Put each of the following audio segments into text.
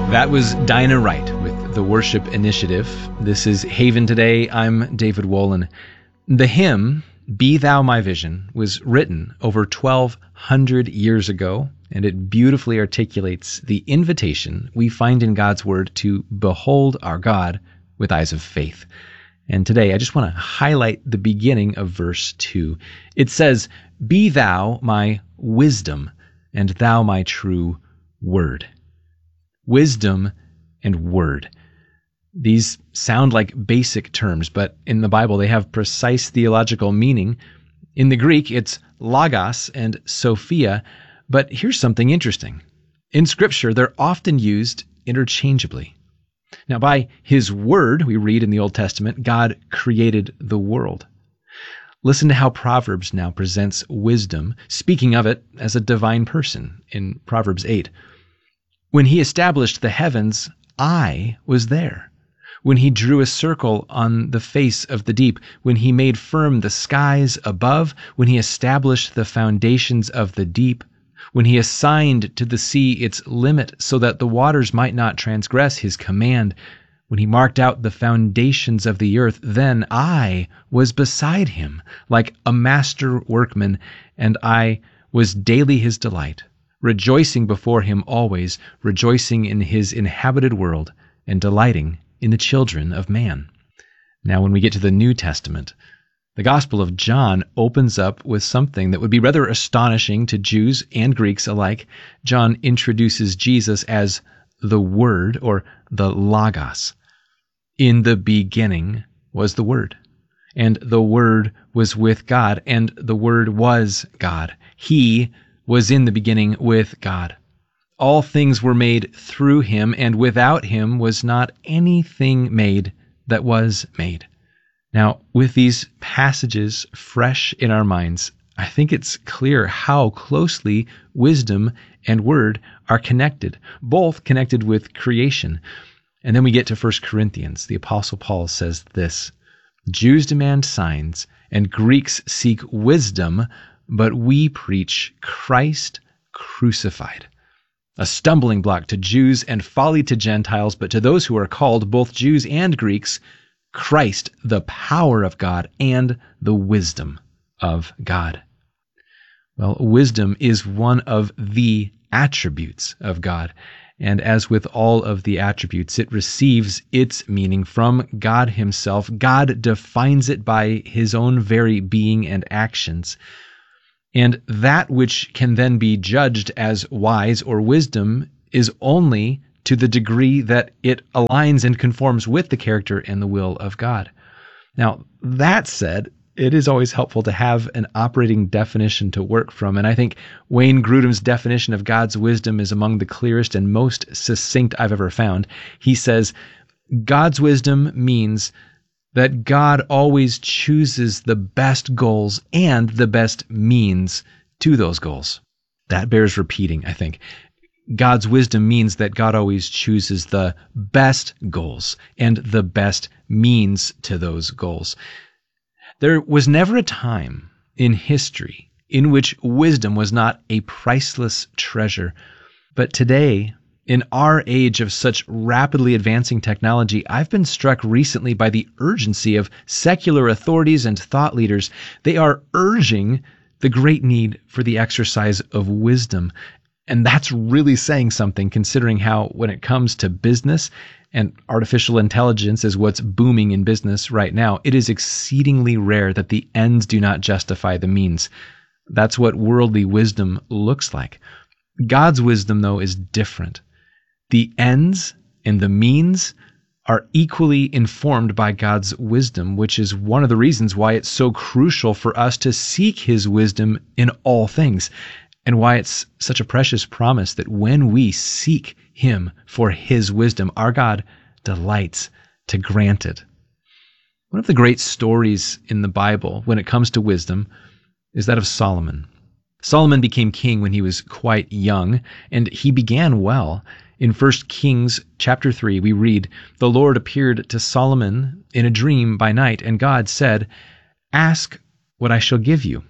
That was Dinah Wright with the Worship Initiative. This is Haven Today. I'm David Wolin. The hymn, Be Thou My Vision, was written over 1,200 years ago, and it beautifully articulates the invitation we find in God's Word to behold our God with eyes of faith. And today I just want to highlight the beginning of verse 2. It says, Be thou my wisdom, and thou my true word. Wisdom and word. These sound like basic terms, but in the Bible they have precise theological meaning. In the Greek, it's logos and sophia, but here's something interesting. In Scripture, they're often used interchangeably. Now, by His word, we read in the Old Testament, God created the world. Listen to how Proverbs now presents wisdom, speaking of it as a divine person in Proverbs 8. When He established the heavens, I was there. When He drew a circle on the face of the deep, when He made firm the skies above, when He established the foundations of the deep, when He assigned to the sea its limit so that the waters might not transgress His command, when He marked out the foundations of the earth, then I was beside Him like a master workman, and I was daily His delight, rejoicing before Him always, rejoicing in His inhabited world, and delighting in the children of man. Now, when we get to the New Testament, the Gospel of John opens up with something that would be rather astonishing to Jews and Greeks alike. John introduces Jesus as the Word, or the Logos. In the beginning was the Word, and the Word was with God, and the Word was God. He was in the beginning with God. All things were made through Him, and without Him was not anything made that was made. Now, with these passages fresh in our minds, I think it's clear how closely wisdom and word are connected, both connected with creation. And then we get to 1 Corinthians. The Apostle Paul says this, Jews demand signs, and Greeks seek wisdom, but we preach Christ crucified. A stumbling block to Jews and folly to Gentiles, but to those who are called, both Jews and Greeks, Christ, the power of God and the wisdom of God. Well, wisdom is one of the attributes of God. And as with all of the attributes, it receives its meaning from God Himself. God defines it by His own very being and actions. And that which can then be judged as wise or wisdom is only to the degree that it aligns and conforms with the character and the will of God. Now, that said, it is always helpful to have an operating definition to work from, and I think Wayne Grudem's definition of God's wisdom is among the clearest and most succinct I've ever found. He says, God's wisdom means that God always chooses the best goals and the best means to those goals. That bears repeating, I think. God's wisdom means that God always chooses the best goals and the best means to those goals. There was never a time in history in which wisdom was not a priceless treasure. But today, in our age of such rapidly advancing technology, I've been struck recently by the urgency of secular authorities and thought leaders. They are urging the great need for the exercise of wisdom. And that's really saying something, considering how, when it comes to business, and artificial intelligence is what's booming in business right now, it is exceedingly rare that the ends do not justify the means. That's what worldly wisdom looks like. God's wisdom, though, is different. The ends and the means are equally informed by God's wisdom, which is one of the reasons why it's so crucial for us to seek His wisdom in all things, and why it's such a precious promise that when we seek Him for His wisdom, our God delights to grant it. One of the great stories in the Bible when it comes to wisdom is that of Solomon. Solomon became king when he was quite young, and he began well. In 1 Kings chapter 3, we read, "The Lord appeared to Solomon in a dream by night, and God said, 'Ask what I shall give you.'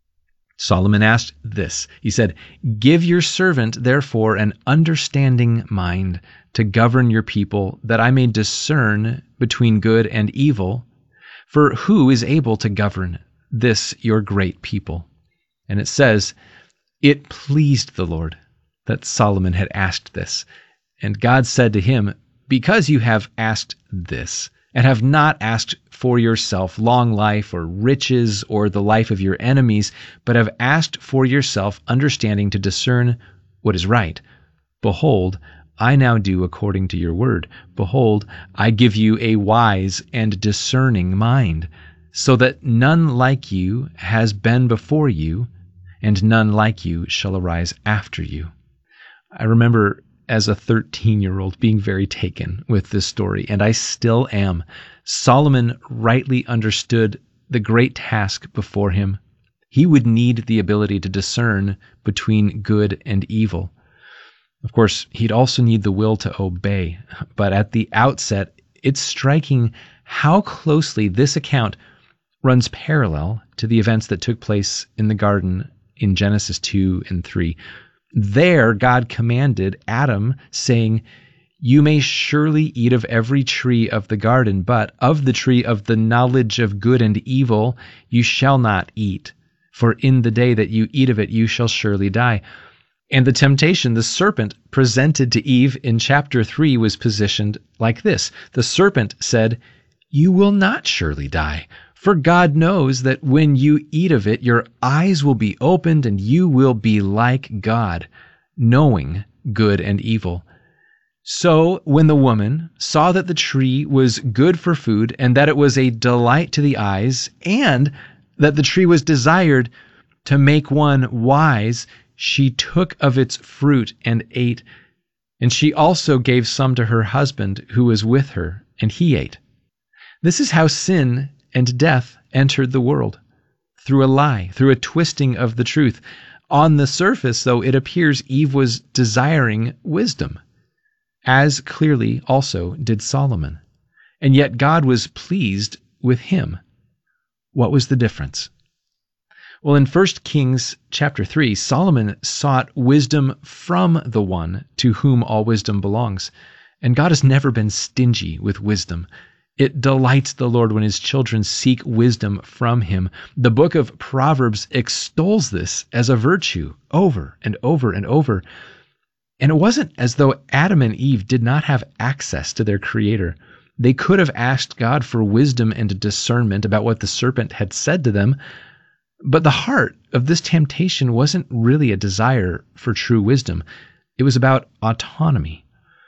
Solomon asked this. He said, 'Give your servant, therefore, an understanding mind, to govern your people, that I may discern between good and evil. For who is able to govern this your great people?" And it says, "It pleased the Lord that Solomon had asked this. And God said to him, because you have asked this, and have not asked for yourself long life or riches or the life of your enemies, but have asked for yourself understanding to discern what is right, behold, I now do according to your word. Behold, I give you a wise and discerning mind, so that none like you has been before you, and none like you shall arise after you." I remember as a 13-year-old being very taken with this story, and I still am. Solomon rightly understood the great task before him. He would need the ability to discern between good and evil. Of course, he'd also need the will to obey. But at the outset, it's striking how closely this account runs parallel to the events that took place in the garden in Genesis 2 and 3. There, God commanded Adam, saying, "You may surely eat of every tree of the garden, but of the tree of the knowledge of good and evil you shall not eat, for in the day that you eat of it you shall surely die." And the temptation the serpent presented to Eve in chapter 3 was positioned like this. The serpent said, "You will not surely die, for God knows that when you eat of it, your eyes will be opened and you will be like God, knowing good and evil." So when the woman saw that the tree was good for food, and that it was a delight to the eyes, and that the tree was desired to make one wise, she took of its fruit and ate. And she also gave some to her husband who was with her, and he ate. This is how sin and death entered the world, through a lie, through a twisting of the truth. On the surface, though, it appears Eve was desiring wisdom, as clearly also did Solomon. And yet God was pleased with him. What was the difference? Well, in 1 Kings chapter 3, Solomon sought wisdom from the one to whom all wisdom belongs. And God has never been stingy with wisdom. It delights the Lord when his children seek wisdom from him. The book of Proverbs extols this as a virtue over and over and over. And it wasn't as though Adam and Eve did not have access to their Creator. They could have asked God for wisdom and discernment about what the serpent had said to them. But the heart of this temptation wasn't really a desire for true wisdom. It was about autonomy.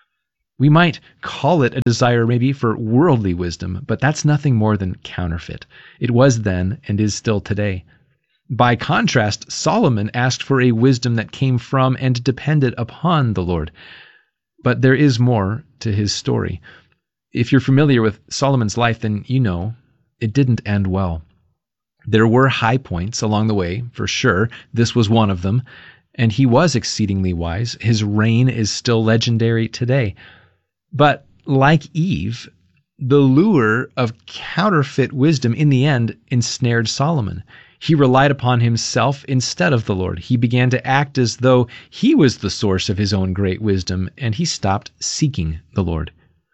We might call it a desire maybe for worldly wisdom, but that's nothing more than counterfeit. It was then and is still today. By contrast, Solomon asked for a wisdom that came from and depended upon the Lord. But there is more to his story. If you're familiar with Solomon's life, then you know it didn't end well. There were high points along the way, for sure. This was one of them. And he was exceedingly wise. His reign is still legendary today. But like Eve, the lure of counterfeit wisdom in the end ensnared Solomon. He relied upon himself instead of the Lord. He began to act as though he was the source of his own great wisdom, and he stopped seeking the Lord.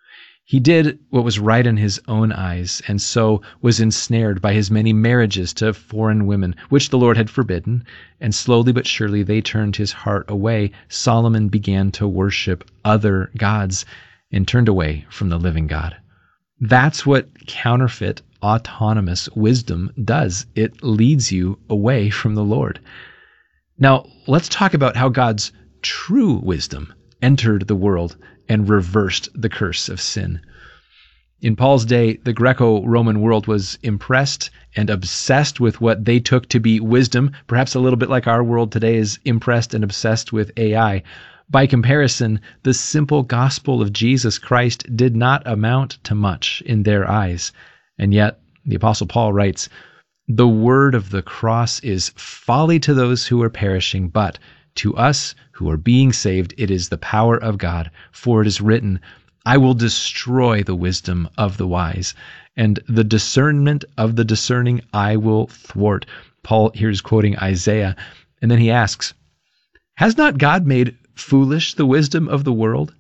He did what was right in his own eyes, and so was ensnared by his many marriages to foreign women, which the Lord had forbidden, and slowly but surely they turned his heart away. Solomon began to worship other gods and turned away from the living God. That's what counterfeit, autonomous wisdom does. It leads you away from the Lord. Now, let's talk about how God's true wisdom entered the world and reversed the curse of sin. In Paul's day, the Greco-Roman world was impressed and obsessed with what they took to be wisdom, perhaps a little bit like our world today is impressed and obsessed with AI. By comparison, the simple gospel of Jesus Christ did not amount to much in their eyes. And yet, the Apostle Paul writes, "The word of the cross is folly to those who are perishing, but to us who are being saved, it is the power of God. For it is written, I will destroy the wisdom of the wise, and the discernment of the discerning I will thwart." Paul here is quoting Isaiah, and then he asks, "Has not God made foolish the wisdom of the world?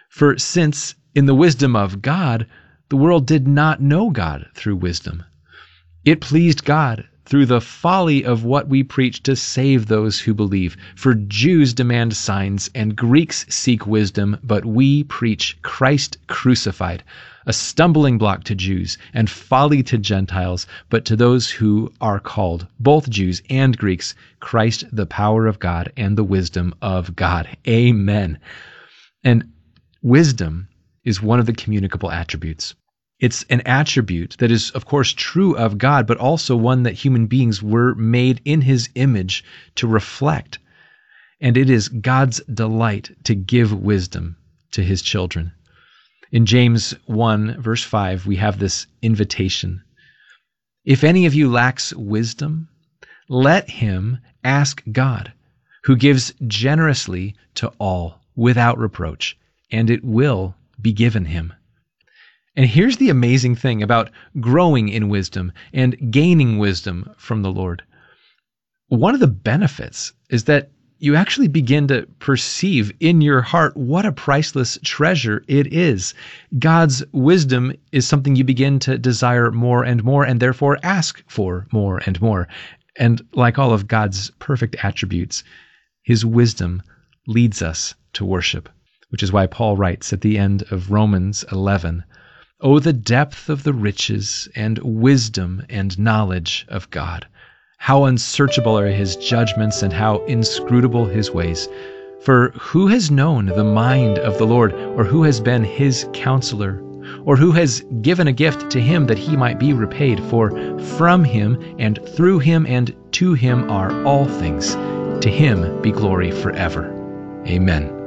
For since in the wisdom of God, the world did not know God through wisdom, it pleased God through the folly of what we preach to save those who believe. For Jews demand signs and Greeks seek wisdom, but we preach Christ crucified, a stumbling block to Jews and folly to Gentiles, but to those who are called, both Jews and Greeks, Christ the power of God and the wisdom of God. Amen. And wisdom is one of the communicable attributes. It's an attribute that is, of course, true of God, but also one that human beings were made in his image to reflect. And it is God's delight to give wisdom to his children. In James 1, verse 5, we have this invitation. If any of you lacks wisdom, let him ask God, who gives generously to all without reproach, and it will be given him. And here's the amazing thing about growing in wisdom and gaining wisdom from the Lord. One of the benefits is that you actually begin to perceive in your heart what a priceless treasure it is. God's wisdom is something you begin to desire more and more, and therefore ask for more and more. And like all of God's perfect attributes, his wisdom leads us to worship, which is why Paul writes at the end of Romans 11, "Oh, the depth of the riches and wisdom and knowledge of God! How unsearchable are his judgments and how inscrutable his ways! For who has known the mind of the Lord, or who has been his counselor, or who has given a gift to him that he might be repaid? For from him and through him and to him are all things. To him be glory forever. Amen."